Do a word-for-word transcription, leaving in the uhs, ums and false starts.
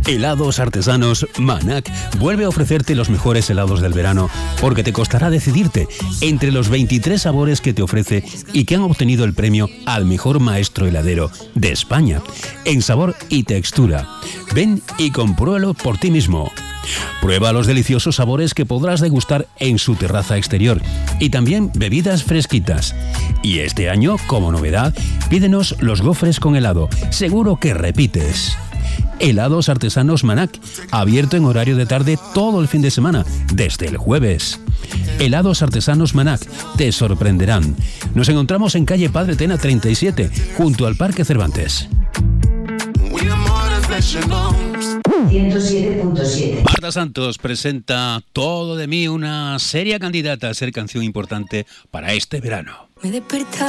Helados Artesanos Manac vuelve a ofrecerte los mejores helados del verano porque te costará decidirte entre los veintitrés sabores que te ofrece y que han obtenido el premio al mejor maestro heladero de España en sabor y textura. Ven y compruébalo por ti mismo. Prueba los deliciosos sabores que podrás degustar en su terraza exterior y también bebidas fresquitas. Y este año, como novedad, pídenos los gofres con helado. Seguro que repites. Helados Artesanos Manac, abierto en horario de tarde todo el fin de semana, desde el jueves. Helados Artesanos Manac, te sorprenderán. Nos encontramos en calle Padre Tena treinta y siete, junto al Parque Cervantes. ciento siete punto siete. Marta Santos presenta Todo de mí, una seria candidata a ser canción importante para este verano. Me desperta